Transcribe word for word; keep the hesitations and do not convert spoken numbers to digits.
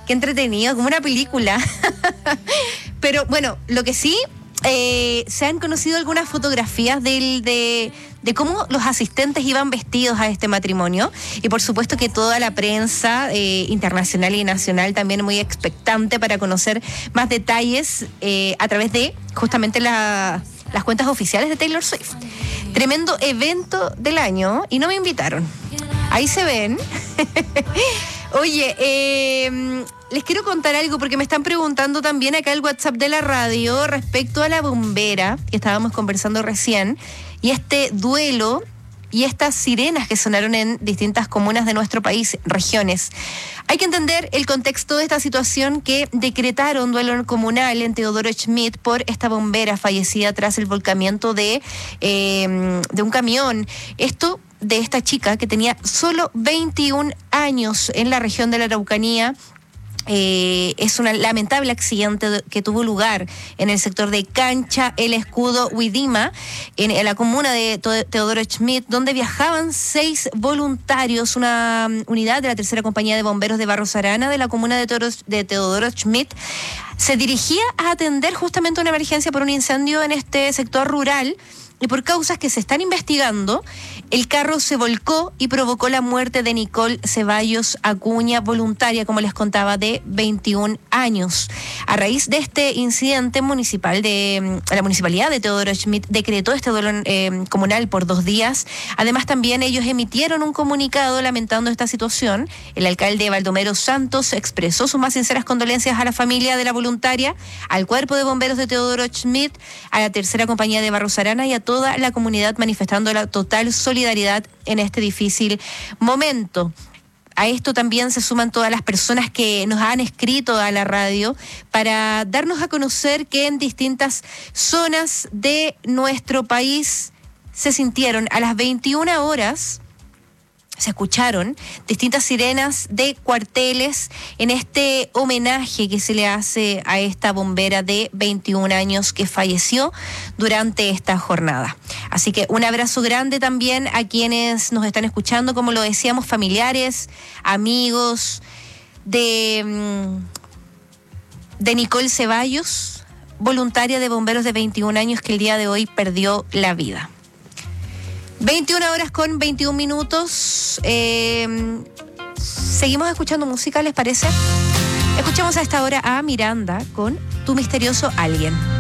Qué entretenido, como una película. Pero bueno, lo que sí, eh, se han conocido algunas fotografías del, de, de cómo los asistentes iban vestidos a este matrimonio. Y por supuesto que toda la prensa eh, internacional y nacional también muy expectante para conocer más detalles eh, a través de justamente la, las cuentas oficiales de Taylor Swift. Tremendo evento del año y no me invitaron. Ahí se ven. Oye, eh, les quiero contar algo porque me están preguntando también acá el WhatsApp de la radio respecto a la bombera que estábamos conversando recién y este duelo y estas sirenas que sonaron en distintas comunas de nuestro país, regiones. Hay que entender el contexto de esta situación que decretaron duelo comunal en Teodoro Schmidt por esta bombera fallecida tras el volcamiento de, eh, de un camión. Esto de esta chica que tenía solo veintiún años en la región de la Araucanía. Eh, es un lamentable accidente que tuvo lugar en el sector de Cancha El Escudo, Huidima, en, en la comuna de Teodoro Schmidt, donde viajaban seis voluntarios, una um, unidad de la tercera compañía de bomberos de Barros Arana de la comuna de, Teodoro, de Teodoro Schmidt. Se dirigía a atender justamente una emergencia por un incendio en este sector rural. Y por causas que se están investigando, el carro se volcó y provocó la muerte de Nicole Ceballos Acuña, voluntaria, como les contaba, de veintiún años. A raíz de este incidente municipal, de la municipalidad de Teodoro Schmidt decretó este duelo eh, comunal por dos días. Además, también ellos emitieron un comunicado lamentando esta situación. El alcalde Baldomero Santos expresó sus más sinceras condolencias a la familia de la voluntaria, al cuerpo de bomberos de Teodoro Schmidt, a la tercera compañía de Barros Arana y a toda la comunidad, manifestando la total solidaridad en este difícil momento. A esto también se suman todas las personas que nos han escrito a la radio para darnos a conocer que en distintas zonas de nuestro país se sintieron a las veintiuna horas. Se escucharon distintas sirenas de cuarteles en este homenaje que se le hace a esta bombera de veintiún años que falleció durante esta jornada. Así que un abrazo grande también a quienes nos están escuchando, como lo decíamos, familiares, amigos de, de Nicole Ceballos, voluntaria de bomberos de veintiún años que el día de hoy perdió la vida. veintiuna horas con veintiún minutos. Eh, seguimos escuchando música, ¿les parece? Escuchamos a esta hora a Miranda con Tu Misterioso Alguien.